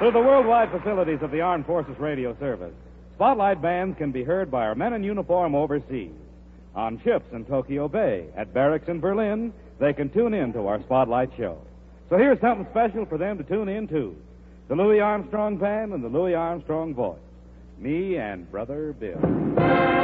Through the worldwide facilities of the Armed Forces Radio Service, Spotlight bands can be heard by our men in uniform overseas. On ships in Tokyo Bay, at barracks in Berlin, they can tune in to our Spotlight show. So here's something special for them to tune in to. The Louis Armstrong Band and the Louis Armstrong Voice. Me and Brother Bill.